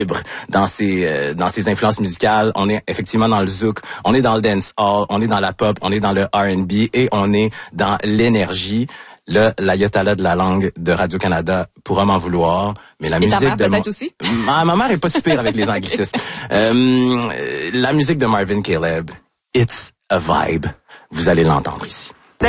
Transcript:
dans ses influences musicales. On est effectivement dans le zouk, on est dans le dancehall, on est dans la pop, on est dans le R&B et on est dans l'énergie. Là, l'ayatollah de la langue de Radio-Canada pourra m'en vouloir, mais la musique ta mère, de peut-être aussi? Ma mère est pas si pire avec les anglicismes. La musique de Marvin Caleb, It's a Vibe. Vous allez l'entendre ici.